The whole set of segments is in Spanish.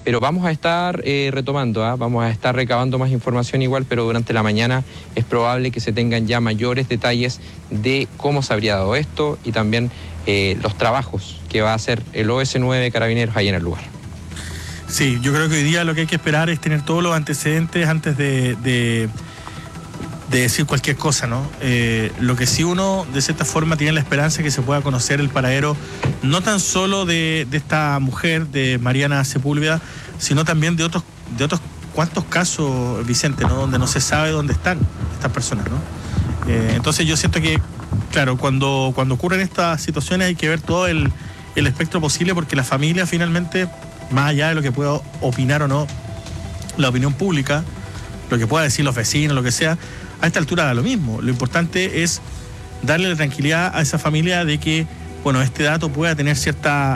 pero vamos a estar retomando, vamos a estar recabando más información igual, pero durante la mañana es probable que se tengan ya mayores detalles de cómo se habría dado esto y también los trabajos que va a hacer el OS9 de Carabineros ahí en el lugar. Sí, yo creo que hoy día lo que hay que esperar es tener todos los antecedentes antes de decir cualquier cosa, ¿no? Lo que sí uno, de cierta forma, tiene la esperanza de que se pueda conocer el paradero, no tan solo de esta mujer, de Mariana Sepúlveda, sino también de otros cuantos casos, Vicente, ¿no? Donde no se sabe dónde están estas personas, ¿no? Entonces yo siento que, claro, cuando ocurren estas situaciones hay que ver todo el espectro posible, porque la familia finalmente, más allá de lo que pueda opinar o no la opinión pública, lo que pueda decir los vecinos, lo que sea, a esta altura da lo mismo. Lo importante es darle la tranquilidad a esa familia de que, bueno, este dato pueda tener cierta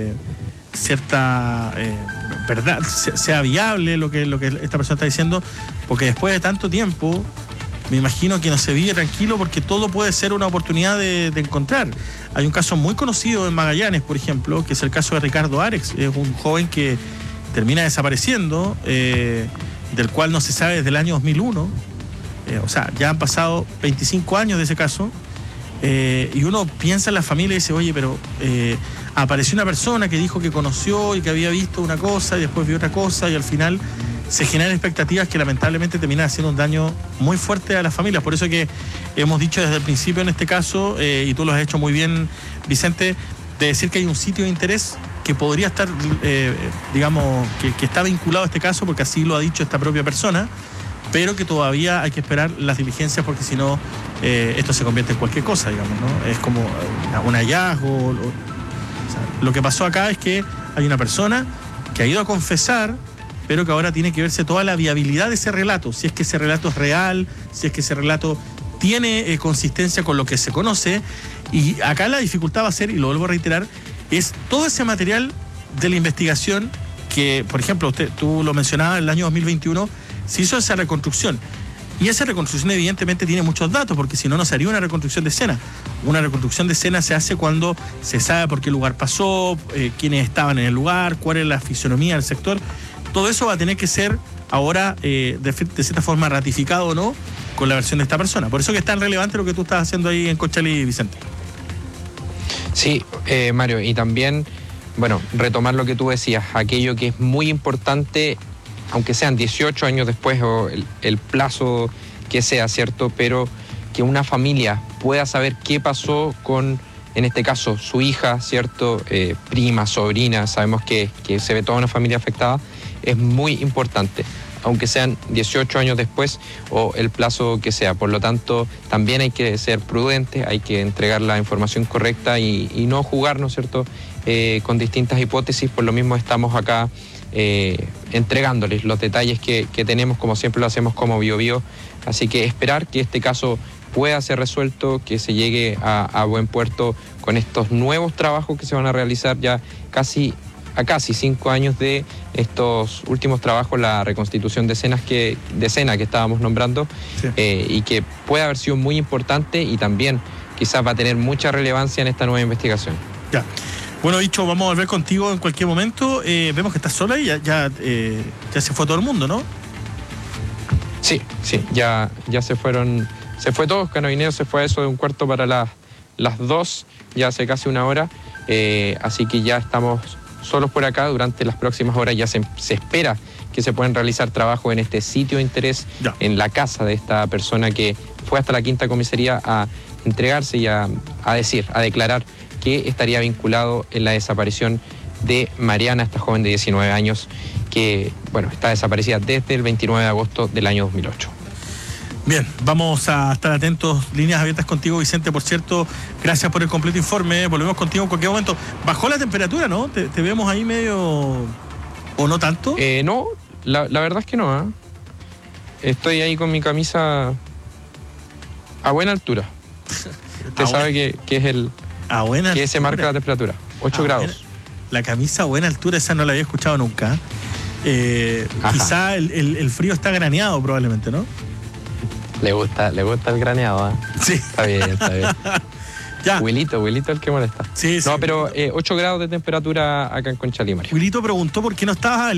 verdad, sea viable lo que esta persona está diciendo, porque después de tanto tiempo, me imagino que no se vive tranquilo, porque todo puede ser una oportunidad de encontrar. Hay un caso muy conocido en Magallanes, por ejemplo, que es el caso de Ricardo Arex, es un joven que termina desapareciendo, del cual no se sabe desde el año 2001. O sea, ya han pasado 25 años de ese caso, y uno piensa en la familia y dice, oye, pero apareció una persona que dijo que conoció y que había visto una cosa y después vio otra cosa, y al final se generan expectativas que lamentablemente terminan haciendo un daño muy fuerte a las familias. Por eso que hemos dicho desde el principio en este caso, y tú lo has hecho muy bien, Vicente, de decir que hay un sitio de interés que podría estar, digamos, que está vinculado a este caso, porque así lo ha dicho esta propia persona, pero que todavía hay que esperar las diligencias, porque si no, esto se convierte en cualquier cosa, digamos, ¿no? Es como un hallazgo. O sea, lo que pasó acá es que hay una persona que ha ido a confesar, pero que ahora tiene que verse toda la viabilidad de ese relato, si es que ese relato es real, si es que ese relato tiene consistencia con lo que se conoce. Y acá la dificultad va a ser, y lo vuelvo a reiterar, es todo ese material de la investigación que, por ejemplo, tú lo mencionabas, en el año 2021 se hizo esa reconstrucción. Y esa reconstrucción evidentemente tiene muchos datos, porque si no, no se haría una reconstrucción de escena. Una reconstrucción de escena se hace cuando se sabe por qué lugar pasó, quiénes estaban en el lugar, cuál es la fisonomía del sector. Todo eso va a tener que ser ahora, de cierta forma, ratificado o no, con la versión de esta persona. Por eso que es tan relevante lo que tú estás haciendo ahí en Conchalí, Vicente. Sí, Mario, y también, bueno, retomar lo que tú decías, aquello que es muy importante, aunque sean 18 años después o el plazo que sea, ¿cierto? Pero que una familia pueda saber qué pasó con, en este caso, su hija, ¿cierto? Prima, sobrina, sabemos que se ve toda una familia afectada, es muy importante, aunque sean 18 años después o el plazo que sea. Por lo tanto, también hay que ser prudentes, hay que entregar la información correcta y no jugar, ¿no es cierto?, con distintas hipótesis. Por lo mismo estamos acá entregándoles los detalles que tenemos, como siempre lo hacemos como BioBio. Así que esperar que este caso pueda ser resuelto, que se llegue a buen puerto con estos nuevos trabajos que se van a realizar ya casi 5 años de estos últimos trabajos, la reconstitución de escena que estábamos nombrando, sí. Y que puede haber sido muy importante y también quizás va a tener mucha relevancia en esta nueva investigación. Ya. Bueno, Bicho, vamos a volver contigo en cualquier momento. Vemos que estás sola y ya se fue todo el mundo, ¿no? Sí, ya se fueron, se fue todos, Carabineros se fue a eso de 1:15 para las 2, ya hace casi una hora, así que ya estamos solos por acá. Durante las próximas horas ya se espera que se puedan realizar trabajos en este sitio de interés, ya, en la casa de esta persona que fue hasta la 5ª comisaría a entregarse y a declarar que estaría vinculado en la desaparición de Mariana, esta joven de 19 años que, bueno, está desaparecida desde el 29 de agosto del año 2008. Bien, vamos a estar atentos, líneas abiertas contigo, Vicente. Por cierto, gracias por el completo informe. Volvemos contigo en cualquier momento. Bajó la temperatura, ¿no? ¿Te vemos ahí medio o no tanto? No, la verdad es que no, ¿eh? Estoy ahí con mi camisa a buena altura. Usted sabe que es el... A buena que altura. se marca la temperatura, 8 grados. La camisa a buena altura, esa no la había escuchado nunca. Quizá el frío está graneado probablemente, ¿no? Le gusta el graneado, ¿eh? Sí. Está bien. Ya. Wilito el que molesta. Sí. No, pero 8 grados de temperatura acá en Conchalí, Mario. Wilito preguntó por qué no estabas